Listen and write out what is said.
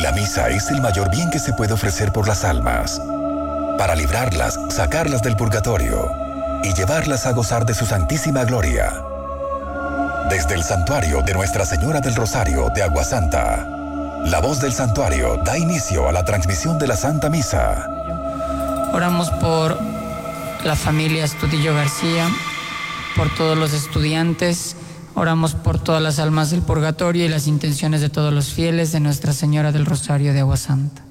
La misa es el mayor bien que se puede ofrecer por las almas, para librarlas, sacarlas del purgatorio y llevarlas a gozar de su santísima gloria. Desde el santuario de Nuestra Señora del Rosario de Aguasanta, la voz del santuario da inicio a la transmisión de la Santa Misa. Oramos por la familia Estudillo García, por todos los estudiantes, oramos por todas las almas del purgatorio y las intenciones de todos los fieles de Nuestra Señora del Rosario de Aguasanta.